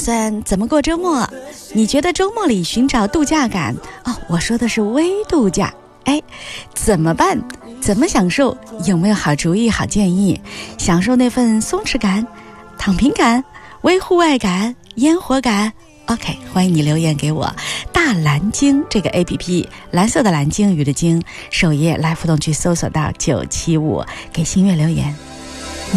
算怎么过周末？你觉得周末里寻找度假感我说的是微度假。怎么办？怎么享受？有没有好主意、好建议？享受那份松弛感、躺平感、微户外感、烟火感。OK， 欢迎你留言给我。大蓝鲸这个 APP， 蓝色的蓝鲸，鱼的鲸，首页来互动区搜索到975，给新月留言。